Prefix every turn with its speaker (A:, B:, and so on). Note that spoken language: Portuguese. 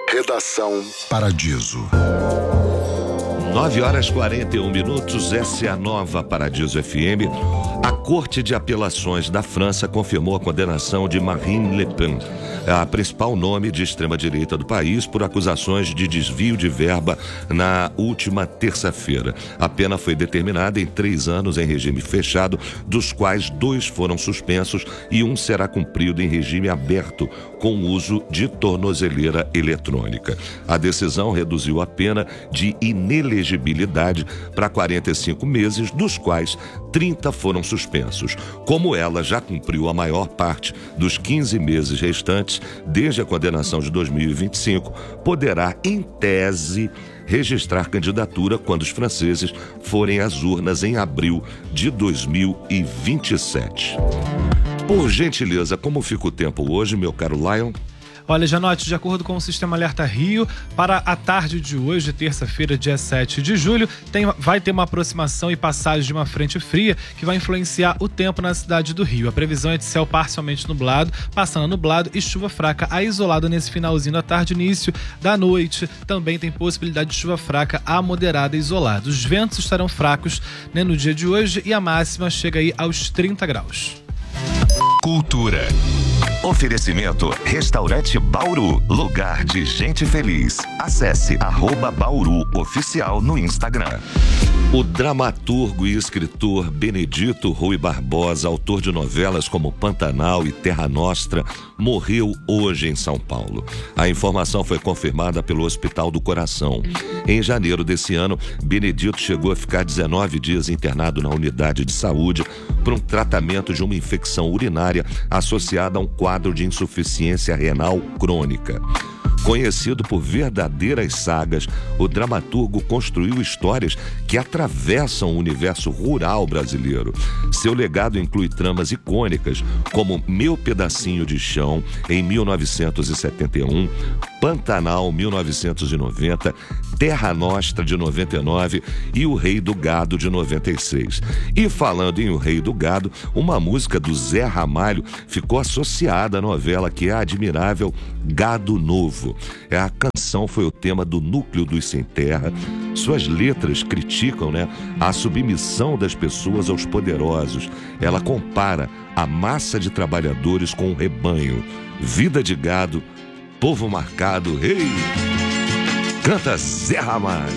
A: Redação Paradiso.
B: 9h41, essa é a nova Paradiso FM. A Corte de Apelações da França confirmou a condenação de Marine Le Pen, a principal nome de extrema-direita do país, por acusações de desvio de verba na última terça-feira. A pena foi determinada em 3 anos em regime fechado, dos quais 2 foram suspensos e 1 será cumprido em regime aberto, com uso de tornozeleira eletrônica. A decisão reduziu a pena de inelegibilidade para 45 meses, dos quais 30 foram suspensos. Como ela já cumpriu a maior parte dos 15 meses restantes, desde a condenação de 2025, poderá, em tese, registrar candidatura quando os franceses forem às urnas em abril de 2027. Por gentileza, como fica o tempo hoje, meu caro Lion?
C: Olha, Janote, de acordo com o Sistema Alerta Rio, para a tarde de hoje, terça-feira, dia 7 de julho, vai ter uma aproximação e passagem de uma frente fria que vai influenciar o tempo na cidade do Rio. A previsão é de céu parcialmente nublado, passando a nublado e chuva fraca a isolada nesse finalzinho da tarde, início da noite. Também tem possibilidade de chuva fraca a moderada e isolada. Os ventos estarão fracos, né, no dia de hoje, e a máxima chega aí aos 30 graus.
D: Cultura. Oferecimento Restaurante Bauru, lugar de gente feliz. Acesse @Bauru Oficial no Instagram.
B: O dramaturgo e escritor Benedito Rui Barbosa, autor de novelas como Pantanal e Terra Nostra, morreu hoje em São Paulo. A informação foi confirmada pelo Hospital do Coração. Em janeiro desse ano, Benedito chegou a ficar 19 dias internado na unidade de saúde por um tratamento de uma infecção urinária associada a um quadro de insuficiência renal crônica. Conhecido por verdadeiras sagas, o dramaturgo construiu histórias que atravessam o universo rural brasileiro. Seu legado inclui tramas icônicas como Meu Pedacinho de Chão, em 1971, Pantanal, 1990, Terra Nostra, de 99 e O Rei do Gado, de 96. E falando em O Rei do Gado, uma música do Zé Ramalho ficou associada à novela, que é a admirável Gado Novo. A canção foi o tema do Núcleo dos Sem Terra. Suas letras criticam, a submissão das pessoas aos poderosos. Ela compara a massa de trabalhadores com o rebanho. Vida de gado, povo marcado, rei! Canta Zé Ramalho.